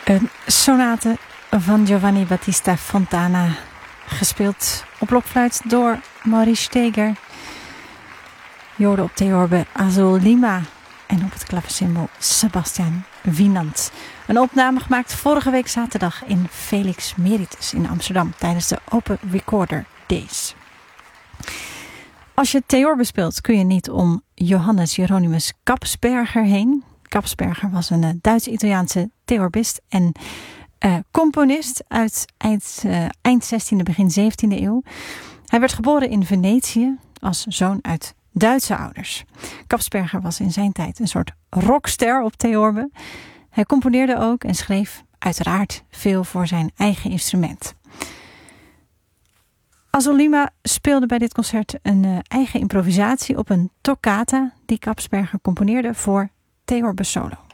Een sonate van Giovanni Battista Fontana, gespeeld op blokfluit door Maurice Steger. Je hoorde op theorbe Azul Lima en op het klaversymbol Sebastian Wienand. Een opname gemaakt vorige week zaterdag in Felix Meritus in Amsterdam tijdens de Open Recorder Days. Als je theorbe speelt kun je niet om Johannes Hieronymus Kapsberger heen. Kapsberger was een Duits-Italiaanse theorbist en componist uit eind 16e, begin 17e eeuw. Hij werd geboren in Venetië als zoon uit Duitse ouders. Kapsberger was in zijn tijd een soort rockster op theorbe. Hij componeerde ook en schreef uiteraard veel voor zijn eigen instrument. Azul Lima speelde bij dit concert een eigen improvisatie op een toccata die Kapsberger componeerde voor theorbe solo.